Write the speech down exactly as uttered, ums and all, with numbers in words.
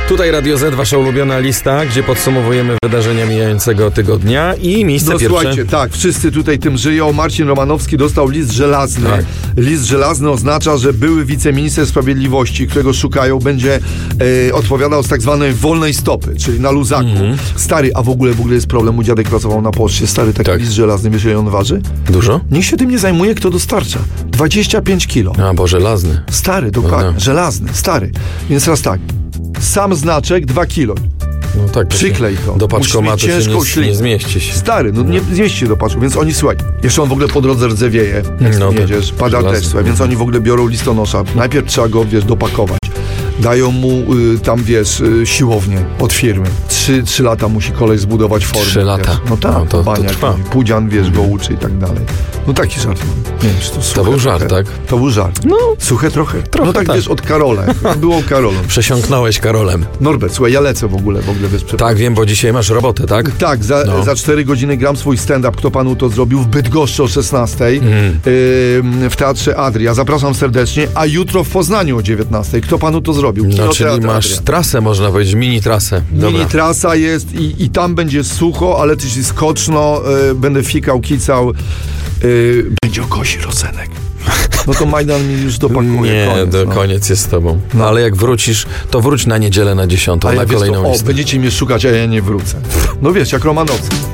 Tutaj Radio Z, wasza ulubiona lista, gdzie podsumowujemy wydarzenia mijającego tygodnia i miejsce no, pierwsze. Słuchajcie, tak, wszyscy tutaj tym żyją. Marcin Romanowski dostał list żelazny. Tak. List żelazny oznacza, że były wiceminister sprawiedliwości, którego szukają, będzie e, odpowiadał z tak zwanej wolnej stopy, czyli na luzaku. Mm-hmm. Stary, a w ogóle w ogóle jest problem, mój dziadek pracował na poczcie. Stary, taki tak. list żelazny, wiesz, ile on waży? Dużo? Niech się tym nie zajmuje, kto dostarcza. dwadzieścia pięć kilo. A, bo żelazny. Stary, dokładnie, no. żelazny, stary. Więc teraz tak, sam znaczek dwa kilo. No tak, Przyklej to. Do paczkomatu się nie, nie zmieści się. Stary, no, no. nie zmieści się do paczku, więc oni, słuchaj, jeszcze on w ogóle po drodze rdzewieje, jak no, jedziesz, pada żelazny. deszcz, więc oni w ogóle biorą listonosza. Najpierw trzeba go, wiesz, dopakować. Dają mu y, tam, wiesz, y, siłownię od firmy. Trzy, trzy lata musi koleś zbudować formę. Trzy lata. Wiesz. No tak, no, to, baniak, to trwa. Pudzian, wiesz, go uczy i tak dalej. No taki żart mam. Nie wiem, czy to, to był żart, trochę. tak? To był żart. No. Suche trochę. trochę no tak, tak, wiesz, od Karola. Było Karolem. Przesiąknąłeś Karolem. Norbert, słuchaj, ja lecę w ogóle, w ogóle, wiesz, Tak, wiem, bo dzisiaj masz robotę, tak? Tak, za, no. za cztery godziny gram swój stand-up. Kto panu to zrobił? W Bydgoszczy o szesnastej mm. yy, w Teatrze Adria. Zapraszam serdecznie. A jutro w Poznaniu o dziewiętnastej. Kto panu to zrobił? No, Kino czyli Teatr masz Adria. trasę, można powiedzieć, mini trasę. Dobra. Mini trasa jest i, i tam będzie sucho, ale też i skoczno. Yy, będę fikał, kicał. Yy, będzie o kozi Rozenek. No to Majdan mi już dopakuje. Nie, koniec, do, no. koniec jest z tobą. No ale jak wrócisz, to wróć na niedzielę na dziesiątą, A na ja, wiesz, kolejną to, o, listę. będziecie mnie szukać, a ja nie wrócę. No wiesz, jak Romanowski.